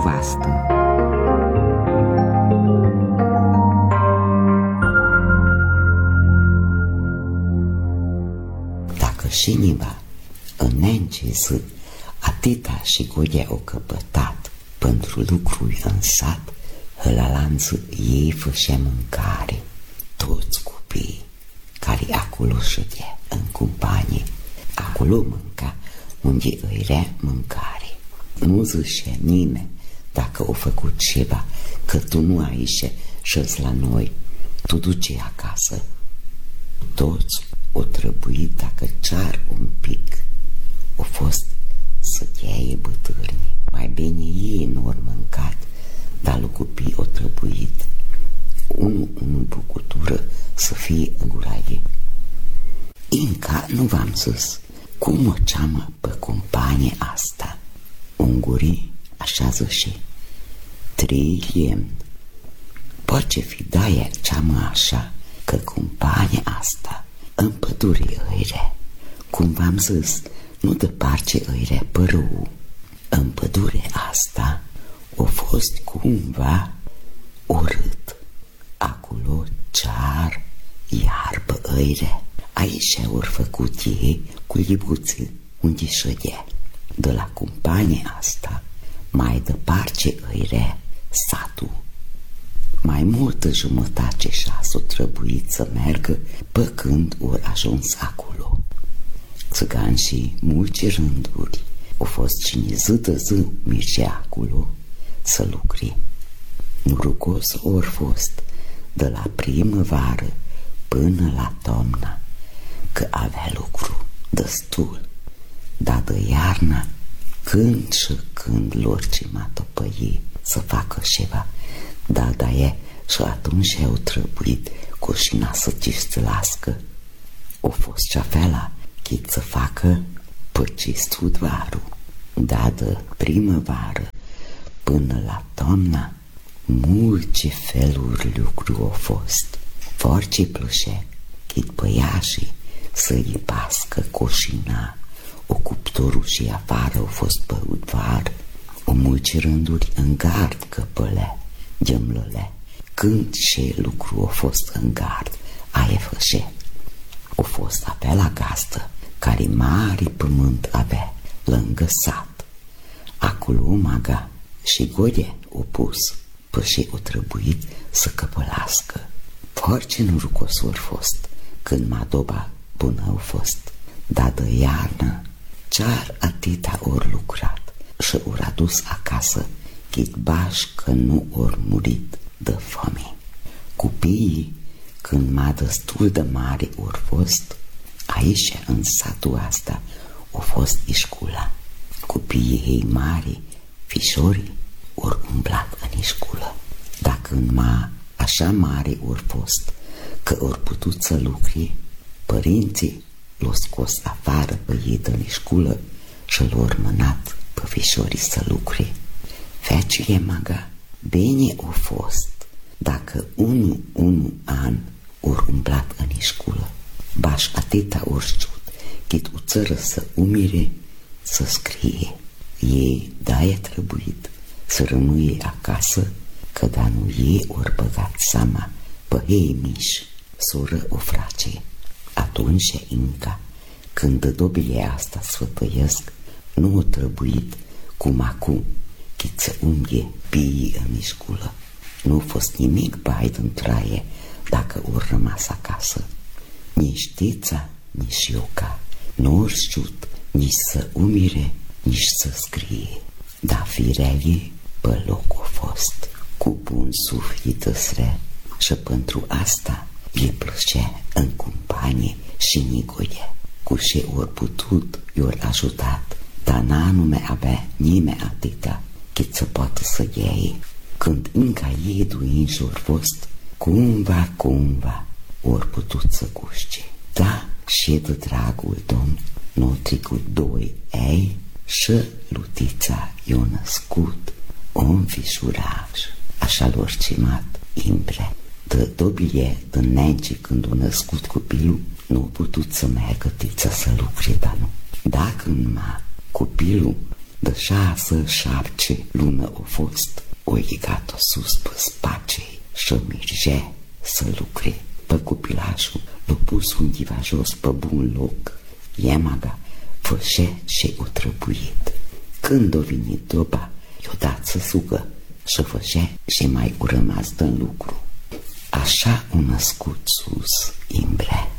nevastă. Dacă șiniva înnenci atâta și Godea o căpătat pentru lucruri în sat, la lanțul ei făcea mâncare. Toți copiii care acolo ședea în companie, acolo mânca unde îi rea mâncare. Nu zicea nimeni dacă o făcut ceva, că tu nu ai ieșe și-ți la noi, tu duce acasă. Toți o trebuit, dacă cear un pic, o fost să cheie bătârni. Mai bine ei nu ori mâncat, dar lui copii o trebuit unul bucutură să fie în gura ei. Încă nu v-am zis cum o ceamă pe companie asta. Ungurii așa zice, 3 lemn. Poate fi de-aia ceamă așa, că compania asta în pădure îire. Cum v-am zis, nu departe îire părău. În pădure asta o fost cumva urât. Acolo cear, iarbă îire. Aici au făcut ei cu libuții unde ședea. De la compania asta mai departe îire satul. Mai multă jumătate șase o trebuit să meargă pe când ori ajuns acolo. Țigani și mulți rânduri au fost cine zi de zi mergea acolo să lucre. Norocos ori fost de la primăvară până la toamnă, că avea lucru destul, dar de iarnă când și când lor cimat-o pe ei să facă ceva, dar de-aia și atunci au trebuit coșina să cistilască. O fost ceafela chit să facă pe cistul varul, dar de primăvară până la toamnă multe feluri lucru au fost. Foarte plăcea chit băiașii să-i pască coșina, o cuptorul și afară au fost părut var, o mulți rânduri în gard căpălea, gemlălea. Când și lucru a fost în gard, aia făcea. O fost avea la gazdă, care mare pământ avea lângă sat. Acolo maga și Godea o pus, păși o trebuit să căpălască. Foarte norocos fost când madoba bună au fost, dar de iarnă cear atâta ori lucrat și ori adus acasă chit baș că nu ori murit de foame. Copiii, când mai destul de mare ori fost, aici în satul asta o fost școala. Copiii ei mari, fișorii, ori umblat în școală. Dacă în așa mare ori fost, că ori putut să lucre, părinții l-au scos afară pe ei din școală și l-au mânat pe fișorii să lucre. Fecile maga, bine o fost dacă unu an ori umblat în școală, baș atâta ori știut, chit o țără să umire, să scrie. Ei de-aia trebuit să rămâie acasă, că da nu ei ori băgat seama pe ei mici, soră o frace. Atunci încă, când dădobile asta sfătăiesc, nu o trebuit cum acum, chit să umble piii în școală. Nu a fost nimic bai din traie dacă ori rămas acasă. Nici tița, nici ioca nu ori știut nici să umire, nici să scrie. Dar firea ei pe loc a fost, cu bun suflet îsre, și pentru asta îi plăcea în companie și Nigoie. Cu ce ori putut, i-ori ajutat, dar n-anume avea nimeni atâta cât să poată să iei. Când încă ei duinși ori fost, cumva ori putut să guște. Da, și de dragul domn n-o trecut 2 ei și lutița i-o născut un fișuraș. Așa lor cimat imbre. De dobile din nege când o născut copilul, nu a putut să meargă tița să lucre, dar nu. Dacă numai copilul De 6-7 lună o fost, o iegat-o sus pe spacei și mergea să lucre. Pe copilașul l-a pus undeva jos pe bun loc. Iemaga fășea și o trăbuit. Când a venit doba, i-o dat să sugă și fășea și mai o rămas în lucru. Așa a născut sus Imbrea.